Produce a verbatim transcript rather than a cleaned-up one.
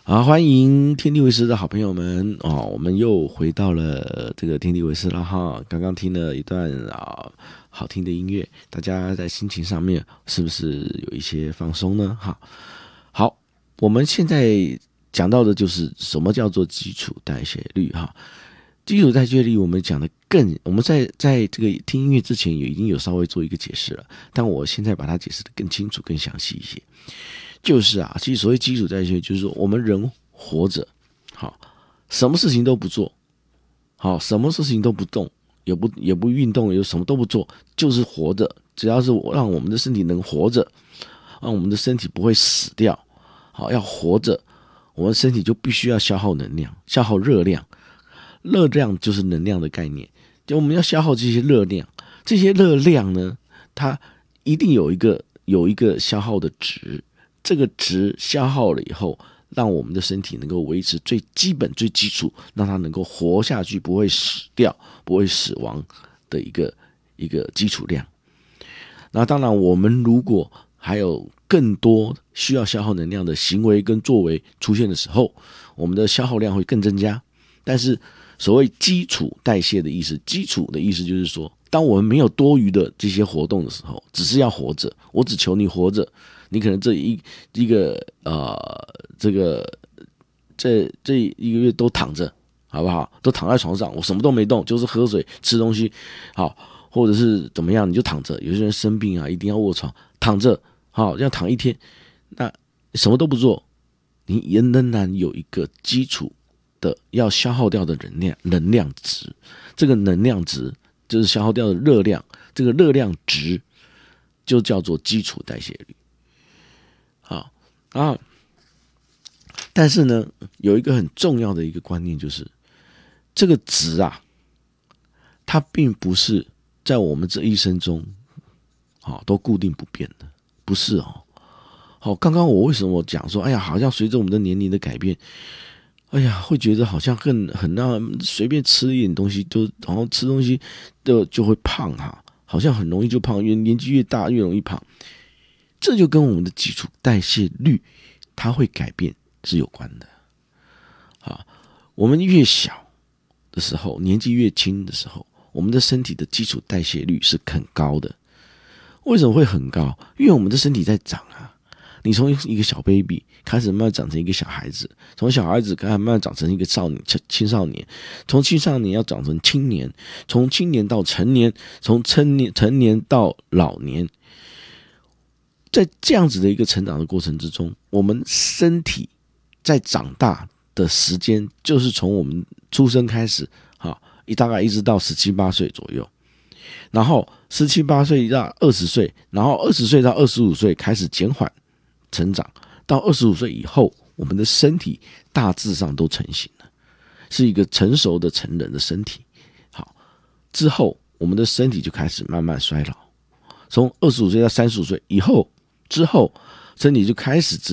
好，欢迎天地为师的好朋友们哦，我们又回到了这个天地为师了哈。刚刚听了一段啊好听的音乐，大家在心情上面是不是有一些放松呢？哈，好，我们现在讲到的就是什么叫做基础代谢率哈。基础代谢率我们讲的更，我们在在这个听音乐之前也已经有稍微做一个解释了，但我现在把它解释的更清楚、更详细一些。就是啊，其实所谓基础代谢，就是说我们人活着，好，什么事情都不做，好，什么事情都不动，也不也不运动，也什么都不做，就是活着。只要是让我们的身体能活着，让我们的身体不会死掉，好，要活着，我们身体就必须要消耗能量，消耗热量。热量就是能量的概念，就我们要消耗这些热量，这些热量呢，它一定有一个有一个消耗的值。这个值消耗了以后，让我们的身体能够维持最基本、最基础，让它能够活下去，不会死掉、不会死亡的一个一个基础量。那当然，我们如果还有更多需要消耗能量的行为跟作为出现的时候，我们的消耗量会更增加。但是，所谓基础代谢的意思，基础的意思就是说，当我们没有多余的这些活动的时候，只是要活着，我只求你活着。你可能这一一个呃，这个这这一个月都躺着，好不好？都躺在床上，我什么都没动，就是喝水、吃东西，好，或者是怎么样，你就躺着。有些人生病啊，一定要卧床，躺着，好，要躺一天，那什么都不做，你也仍然有一个基础的要消耗掉的能量能量值，这个能量值就是消耗掉的热量，这个热量值就叫做基础代谢率。好啊，但是呢，有一个很重要的一个观念，就是这个值啊，它并不是在我们这一生中，好都固定不变的，不是哦。好，刚刚我为什么讲说，哎呀，好像随着我们的年龄的改变，哎呀，会觉得好像很很让随便吃一点东西，就然后吃东西就就会胖哈，好像很容易就胖，因为年纪越大越容易胖。这就跟我们的基础代谢率它会改变是有关的。啊，我们越小的时候，年纪越轻的时候，我们的身体的基础代谢率是很高的。为什么会很高？因为我们的身体在长啊。你从一个小 baby 开始慢慢长成一个小孩子，从小孩子开始慢慢长成一个少年、青少年，从青少年要长成青年，从青年到成年，从成年成年到老年。在这样子的一个成长的过程之中，我们身体在长大的时间就是从我们出生开始，好，大概一直到十七八岁左右，然后十七八岁到二十岁，然后二十岁到二十五岁开始减缓成长，到二十五岁以后，我们的身体大致上都成型了，是一个成熟的成人的身体。好，之后我们的身体就开始慢慢衰老，从二十五岁到三十五岁以后。之后，身体就开始